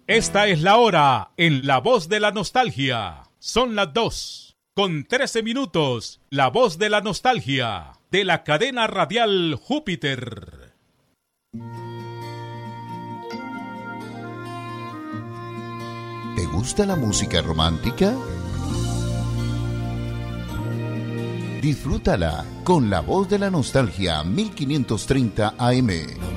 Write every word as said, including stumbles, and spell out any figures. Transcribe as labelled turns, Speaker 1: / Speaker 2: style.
Speaker 1: Esta es la hora en La Voz de la Nostalgia. Son las dos, con trece minutos. La Voz de la Nostalgia, de la cadena radial Júpiter.
Speaker 2: ¿Te gusta la música romántica? Disfrútala con La Voz de la Nostalgia mil quinientos treinta A M.